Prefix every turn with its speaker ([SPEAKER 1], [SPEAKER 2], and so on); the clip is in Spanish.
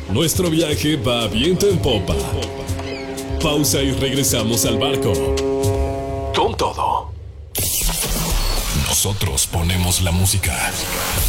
[SPEAKER 1] Nuestro viaje va a viento en popa. Pausa y regresamos al barco. Con todo. Nosotros ponemos la música.